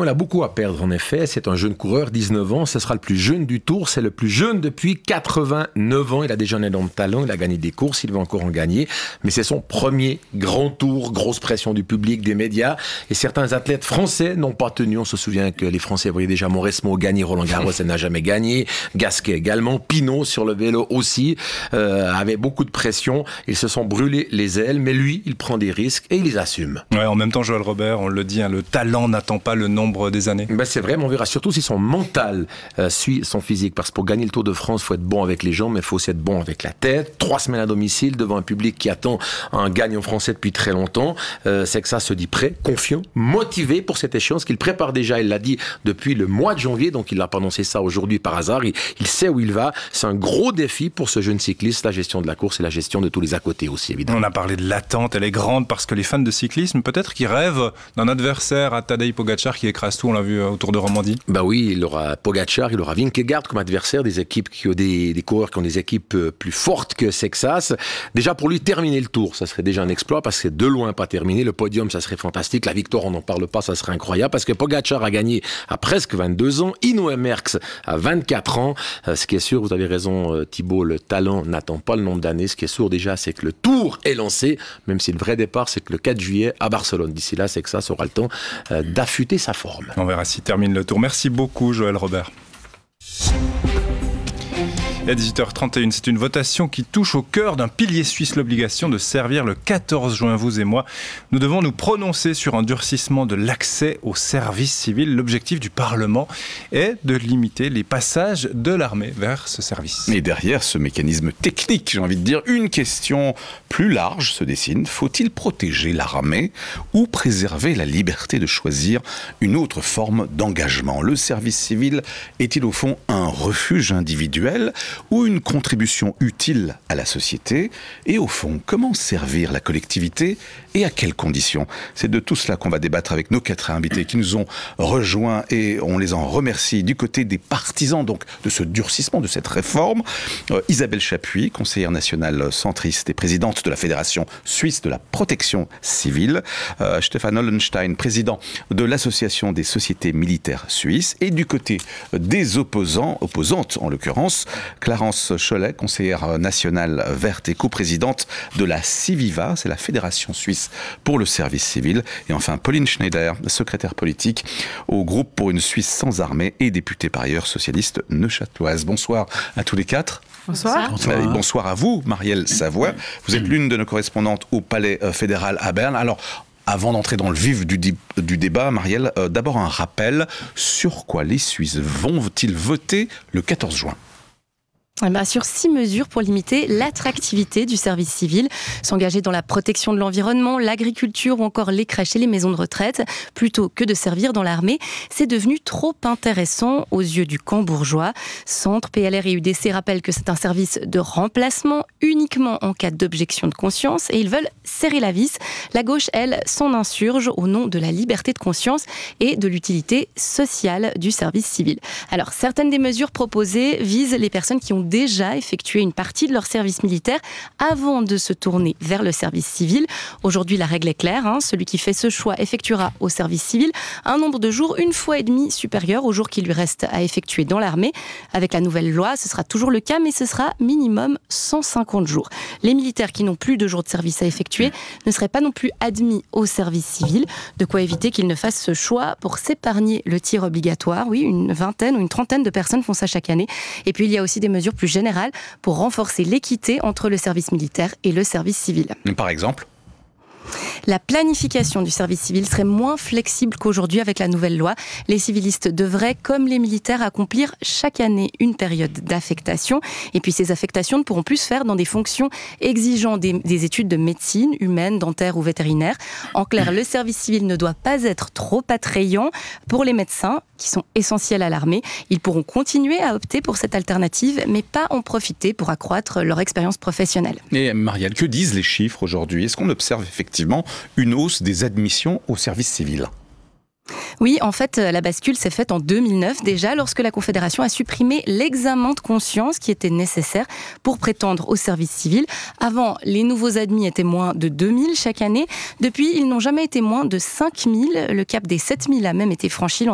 il a beaucoup à perdre en effet. C'est un jeune coureur, 19 ans. Ce sera le plus jeune du Tour. C'est le plus jeune depuis 89 ans. Il a déjà un énorme talent. Il a gagné des courses. Il va encore en gagner. Mais c'est son premier grand Tour. Grosse pression du public, des médias. Et certains athlètes français n'ont pas tenu. On se souvient que les Français voyaient déjà Mauresmo gagner. Roland Garros, elle n'a jamais gagné. Gasquet également. Pinot sur le vélo aussi. Avait beaucoup de pression. Ils se sont brûlés les ailes. Mais lui, il prend des risques et il les assume. Ouais, en même temps, Joël Robert, on le dit, le talent n'attend pas le nombre des années. C'est vrai, mais on verra surtout si son mental suit son physique. Parce que pour gagner le Tour de France, il faut être bon avec les jambes, mais il faut aussi être bon avec la tête. 3 semaines à domicile, devant un public qui attend un gagnant français depuis très longtemps. C'est que ça se dit prêt, confiant, motivé pour cette échéance qu'il prépare déjà. Il l'a dit depuis le mois de janvier, donc il n'a pas annoncé ça aujourd'hui par hasard. Il sait où il va. C'est un gros défi pour ce jeune cycliste, la gestion de la course et la gestion de tous les à côté aussi, évidemment. On a parlé de l'attente, elle est grande parce que les fans de cyclisme, peut-être qui rêvent d'un adversaire à Tadej Pogačar qui écrase tout, on l'a vu au Tour de Romandie. Oui, il aura Pogačar, il aura Vingegaard comme adversaire, des équipes qui ont des coureurs qui ont des équipes plus fortes que Sexas. Déjà pour lui terminer le Tour, ça serait déjà un exploit parce que c'est de loin pas terminé. Le podium, ça serait fantastique. La victoire, on n'en parle pas, ça serait incroyable parce que Pogačar a gagné à presque 22 ans, Hinault Merckx à 24 ans. Ce qui est sûr, vous avez raison Thibaut, le talent n'attend pas le nombre d'années. Ce qui est sûr déjà, c'est que le Tour est lancé, même si le vrai départ, c'est que le 4 juillet à Barcelone. D'ici là, Sexas aura le temps d'affûter sa forme. On verra s'il termine le Tour. Merci beaucoup Joël Robert. Et à 18h31, c'est une votation qui touche au cœur d'un pilier suisse, l'obligation de servir le 14 juin. Vous et moi, nous devons nous prononcer sur un durcissement de l'accès au service civil. L'objectif du Parlement est de limiter les passages de l'armée vers ce service. Et derrière ce mécanisme technique, j'ai envie de dire, une question plus large se dessine. Faut-il protéger l'armée ou préserver la liberté de choisir une autre forme d'engagement ? Le service civil est-il au fond un refuge individuel ou une contribution utile à la société? Et au fond, comment servir la collectivité et à quelles conditions? C'est de tout cela qu'on va débattre avec nos 4 invités qui nous ont rejoints et on les en remercie du côté des partisans donc de ce durcissement, de cette réforme. Isabelle Chapuis, conseillère nationale centriste et présidente de la Fédération suisse de la protection civile. Stefan Hollenstein, président de l'Association des sociétés militaires suisses. Et du côté des opposantes en l'occurrence, Clarence Cholet, conseillère nationale verte et coprésidente de la Civiva, c'est la Fédération suisse pour le service civil. Et enfin, Pauline Schneider, secrétaire politique au groupe pour une Suisse sans armée et députée par ailleurs socialiste neuchâteloise. Bonsoir à tous les 4. Bonsoir. Et bonsoir à vous, Marielle Savoie. Vous êtes l'une de nos correspondantes au Palais fédéral à Berne. Alors, avant d'entrer dans le vif du débat, Marielle, d'abord un rappel. Sur quoi les Suisses vont-ils voter le 14 juin ? Sur 6 mesures pour limiter l'attractivité du service civil, s'engager dans la protection de l'environnement, l'agriculture ou encore les crèches et les maisons de retraite, plutôt que de servir dans l'armée, c'est devenu trop intéressant aux yeux du camp bourgeois. Centre, PLR et UDC rappellent que c'est un service de remplacement uniquement en cas d'objection de conscience et ils veulent serrer la vis. La gauche, elle, s'en insurge au nom de la liberté de conscience et de l'utilité sociale du service civil. Alors, certaines des mesures proposées visent les personnes qui ont déjà effectué une partie de leur service militaire avant de se tourner vers le service civil. Aujourd'hui, la règle est claire. Celui qui fait ce choix effectuera au service civil un nombre de jours 1,5 fois supérieur au jour qui lui reste à effectuer dans l'armée. Avec la nouvelle loi, ce sera toujours le cas, mais ce sera minimum 150 jours. Les militaires qui n'ont plus de jours de service à effectuer ne seraient pas non plus admis au service civil. De quoi éviter qu'ils ne fassent ce choix pour s'épargner le tir obligatoire. Oui, une vingtaine ou une trentaine de personnes font ça chaque année. Et puis, il y a aussi des mesures plus générale pour renforcer l'équité entre le service militaire et le service civil. Par exemple ? La planification du service civil serait moins flexible qu'aujourd'hui avec la nouvelle loi. Les civilistes devraient, comme les militaires, accomplir chaque année une période d'affectation. Et puis ces affectations ne pourront plus se faire dans des fonctions exigeant des études de médecine, humaine, dentaire ou vétérinaire. En clair, le service civil ne doit pas être trop attrayant pour les médecins, qui sont essentiels à l'armée. Ils pourront continuer à opter pour cette alternative, mais pas en profiter pour accroître leur expérience professionnelle. Et Marielle, que disent les chiffres aujourd'hui ? Est-ce qu'on observe effectivement une hausse des admissions au service civil ? Oui, en fait, la bascule s'est faite en 2009 déjà, lorsque la Confédération a supprimé l'examen de conscience qui était nécessaire pour prétendre au service civil. Avant, les nouveaux admis étaient moins de 2000 chaque année. Depuis, ils n'ont jamais été moins de 5000. Le cap des 7000 a même été franchi l'an